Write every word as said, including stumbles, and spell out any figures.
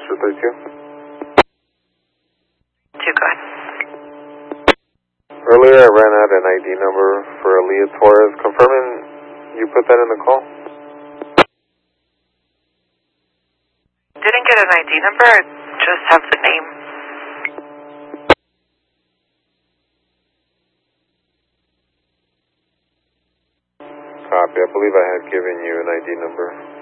for thirty-two. Two, go ahead. Earlier I ran out an I D number for Aaliyah Torres. Confirming you put that in the call? Didn't get an I D number, I just have the name. Copy. I believe I had given you an I D number.